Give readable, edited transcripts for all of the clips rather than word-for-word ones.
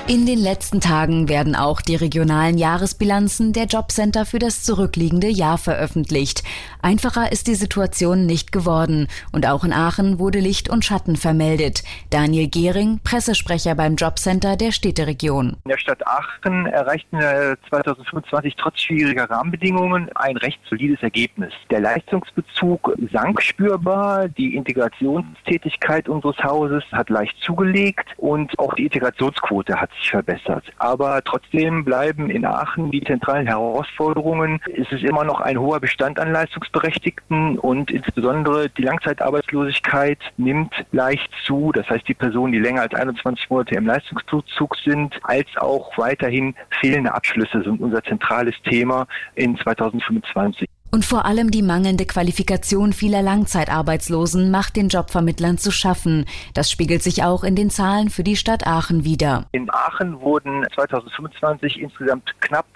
In den letzten Tagen werden auch die regionalen Jahresbilanzen der Jobcenter für das zurückliegende Jahr veröffentlicht. Einfacher ist die Situation nicht geworden und auch in Aachen wurde Licht und Schatten vermeldet. Daniel Gehring, Pressesprecher beim Jobcenter der Städteregion. In der Stadt Aachen erreichten wir 2025 trotz schwieriger Rahmenbedingungen ein recht solides Ergebnis. Der Leistungsbezug sank spürbar, die Integrationstätigkeit unseres Hauses hat leicht zugelegt und auch die Integrationsquote hat sich verbessert. Aber trotzdem bleiben in Aachen die zentralen Herausforderungen. Es ist immer noch ein hoher Bestand an Leistungsberechtigten und insbesondere die Langzeitarbeitslosigkeit nimmt leicht zu. Das heißt, die Personen, die länger als 21 Monate im Leistungsbezug sind, als auch weiterhin fehlende Abschlüsse sind unser zentrales Thema in 2025. Und vor allem die mangelnde Qualifikation vieler Langzeitarbeitslosen macht den Jobvermittlern zu schaffen. Das spiegelt sich auch in den Zahlen für die Stadt Aachen wider. In Aachen wurden 2025 insgesamt knapp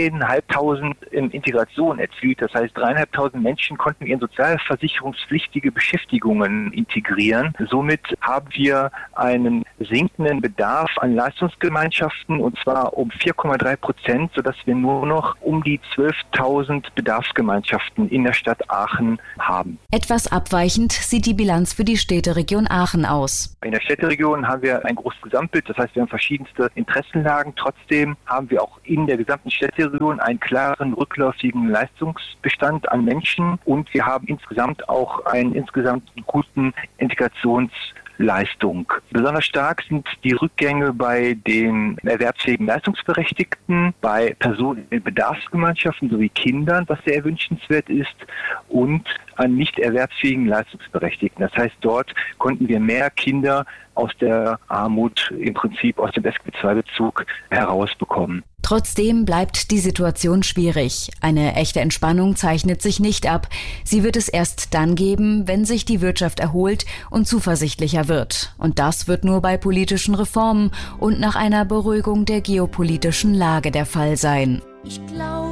3.500 in Integration erzielt. Das heißt, 3.500 Menschen konnten in sozialversicherungspflichtige Beschäftigungen integrieren. Somit haben wir einen sinkenden Bedarf an Leistungsgemeinschaften und zwar um 4,3%, sodass wir nur noch um die 12.000 Bedarfsgemeinschaften in der Stadt Aachen haben. Etwas abweichend sieht die Bilanz für die Städteregion Aachen aus. In der Städteregion haben wir ein großes Gesamtbild, das heißt, wir haben verschiedenste Interessenlagen. Trotzdem haben wir auch in der gesamten Städteregion einen klaren rückläufigen Leistungsbestand an Menschen und wir haben insgesamt auch einen guten Integrationsleistung. Besonders stark sind die Rückgänge bei den erwerbsfähigen Leistungsberechtigten, bei Personen in Bedarfsgemeinschaften sowie Kindern, was sehr wünschenswert ist, und an nicht erwerbsfähigen Leistungsberechtigten. Das heißt, dort konnten wir mehr Kinder aus der Armut, im Prinzip aus dem SGB-II-Bezug herausbekommen. Trotzdem bleibt die Situation schwierig. Eine echte Entspannung zeichnet sich nicht ab. Sie wird es erst dann geben, wenn sich die Wirtschaft erholt und zuversichtlicher wird. Und das wird nur bei politischen Reformen und nach einer Beruhigung der geopolitischen Lage der Fall sein. Ich glaube